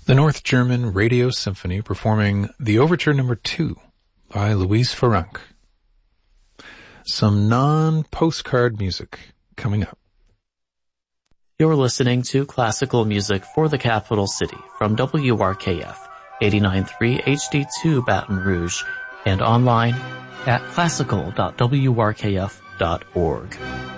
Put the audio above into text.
The North German Radio Symphony performing the Overture No. 2 by Louise Farrenc. Some non-postcard music coming up. You're listening to classical music for the capital city from WRKF 89.3 HD2 Baton Rouge and online at classical.wrkf.org.